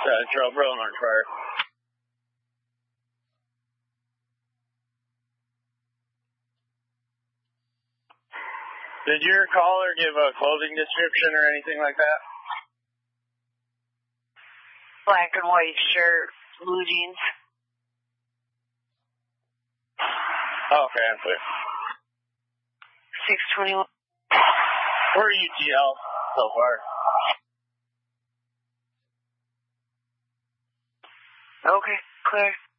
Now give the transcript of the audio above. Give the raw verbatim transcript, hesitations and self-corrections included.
Uh, Trail Bro, Orange Fire. Did your caller give a clothing description or anything like that? Black and white shirt, blue jeans. Oh, okay, I'm clear. six twenty-one. Where are you, T L, so far? Okay, clear.